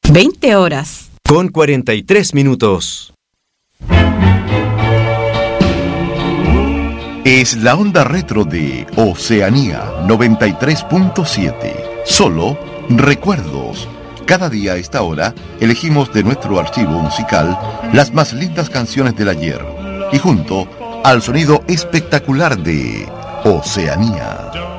20 horas. Con 43 minutos. Es la onda retro de Oceanía 93.7. Solo recuerdos. Cada día a esta hora elegimos de nuestro archivo musical las más lindas canciones del ayer y junto al sonido espectacular de Oceanía.